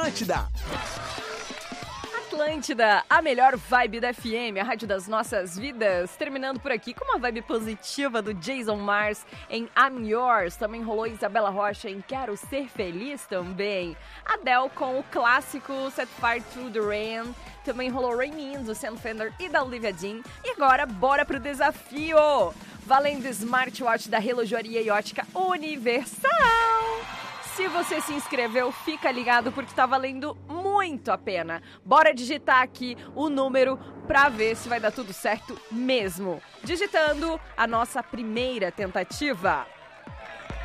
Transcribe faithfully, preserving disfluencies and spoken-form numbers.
Atlântida. Atlântida, a melhor vibe da F M, a rádio das nossas vidas. Terminando por aqui com uma vibe positiva do Jason Mars em I'm Yours. Também rolou Isabela Rocha em Quero Ser Feliz também. Adele com o clássico Set Fire to the Rain. Também rolou Rain In, do Sam Fender e da Olivia Dean. E agora, bora pro desafio! Valendo smartwatch da Relojoaria e Ótica Universal. Se você se inscreveu, fica ligado porque tá valendo muito a pena. Bora digitar aqui o número pra ver se vai dar tudo certo mesmo. Digitando a nossa primeira tentativa.